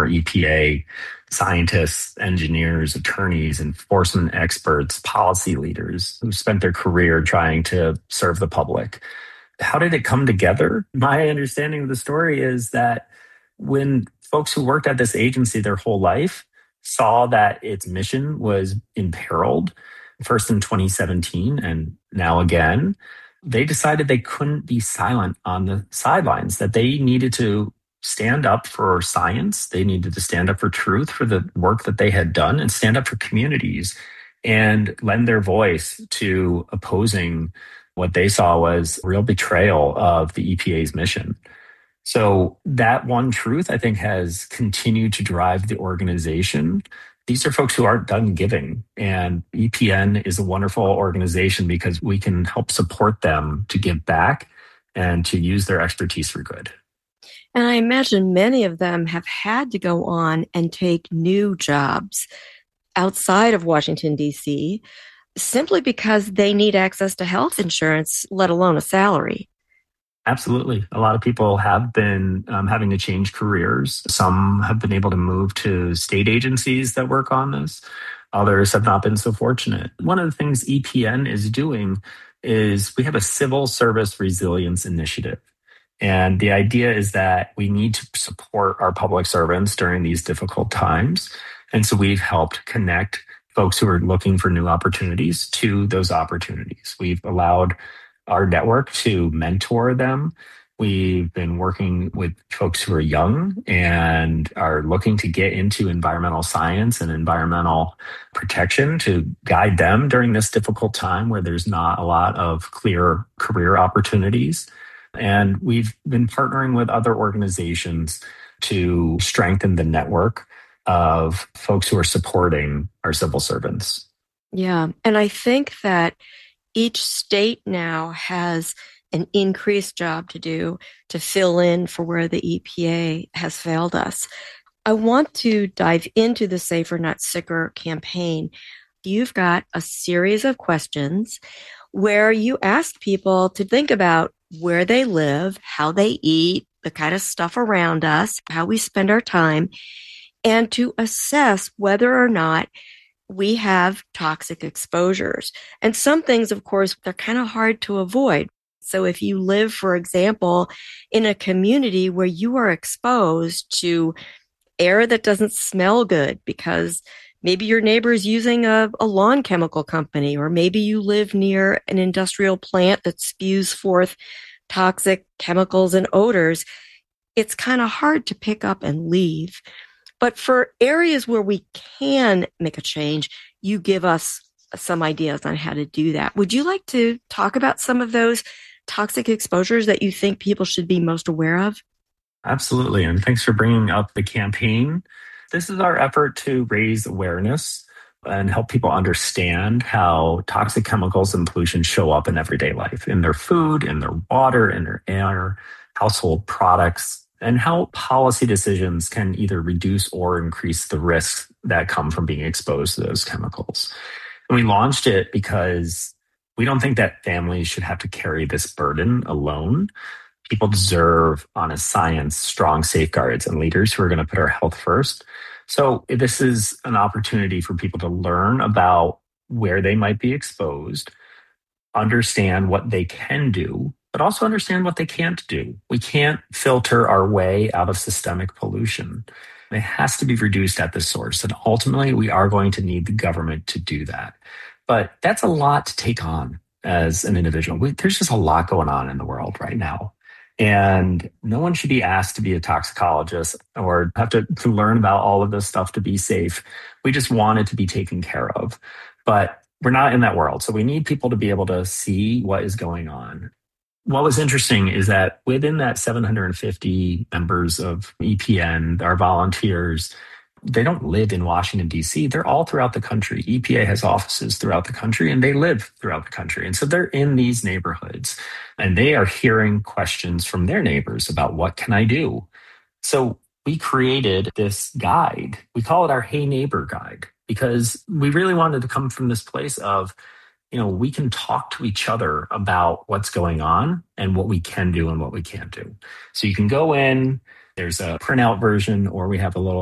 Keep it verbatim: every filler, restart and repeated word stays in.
former E P A scientists, engineers, attorneys, enforcement experts, policy leaders who spent their career trying to serve the public. How did it come together? My understanding of the story is that when folks who worked at this agency their whole life saw that its mission was imperiled, first in twenty seventeen and now again, they decided they couldn't be silent on the sidelines, that they needed to stand up for science. They needed to stand up for truth, for the work that they had done, and stand up for communities and lend their voice to opposing what they saw was real betrayal of the E P A's mission. So that one truth, I think, has continued to drive the organization. These are folks who aren't done giving, and E P N is a wonderful organization because we can help support them to give back and to use their expertise for good. And I imagine many of them have had to go on and take new jobs outside of Washington, D C, simply because they need access to health insurance, let alone a salary. Absolutely. A lot of people have been um, having to change careers. Some have been able to move to state agencies that work on this. Others have not been so fortunate. One of the things E P N is doing is we have a civil service resilience initiative. And the idea is that we need to support our public servants during these difficult times. And so we've helped connect folks who are looking for new opportunities to those opportunities. We've allowed our network to mentor them. We've been working with folks who are young and are looking to get into environmental science and environmental protection to guide them during this difficult time where there's not a lot of clear career opportunities. And we've been partnering with other organizations to strengthen the network of folks who are supporting our civil servants. Yeah. And I think that each state now has an increased job to do to fill in for where the E P A has failed us. I want to dive into the Safer Not Sicker campaign. You've got a series of questions where you ask people to think about where they live, how they eat, the kind of stuff around us, how we spend our time, and to assess whether or not we have toxic exposures. And some things, of course, they're kind of hard to avoid. So if you live, for example, in a community where you are exposed to air that doesn't smell good because maybe your neighbor is using a, a lawn chemical company, or maybe you live near an industrial plant that spews forth toxic chemicals and odors, it's kind of hard to pick up and leave. But for areas where we can make a change, you give us some ideas on how to do that. Would you like to talk about some of those toxic exposures that you think people should be most aware of? Absolutely. And thanks for bringing up the campaign. This is our effort to raise awareness and help people understand how toxic chemicals and pollution show up in everyday life, in their food, in their water, in their air, household products, and how policy decisions can either reduce or increase the risks that come from being exposed to those chemicals. And we launched it because we don't think that families should have to carry this burden alone. People deserve, honest science, strong safeguards, and leaders who are going to put our health first. So this is an opportunity for people to learn about where they might be exposed, understand what they can do, but also understand what they can't do. We can't filter our way out of systemic pollution. It has to be reduced at the source. And ultimately, we are going to need the government to do that. But that's a lot to take on as an individual. We, there's just a lot going on in the world right now. And no one should be asked to be a toxicologist or have to, to learn about all of this stuff to be safe. We just want it to be taken care of. But we're not in that world. So we need people to be able to see what is going on. What was interesting is that within that seven hundred fifty members of E P N, our volunteers, they don't live in Washington, D C. They're all throughout the country. E P A has offices throughout the country, and they live throughout the country. And so they're in these neighborhoods, and they are hearing questions from their neighbors about what can I do? So we created this guide. We call it our Hey Neighbor Guide, because we really wanted to come from this place of, you know, we can talk to each other about what's going on and what we can do and what we can't do. So you can go in, there's a printout version, or we have a little